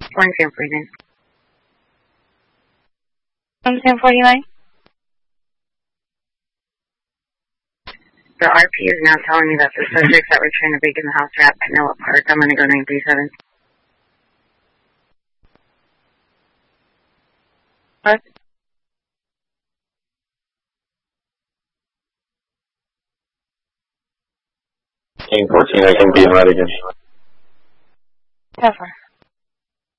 1049. 1049. The RP is now telling me that the subjects that were trying to break in the house are at Pinella Park. I'm going to go 937. What? King 14, I can be in Radigan. Cover.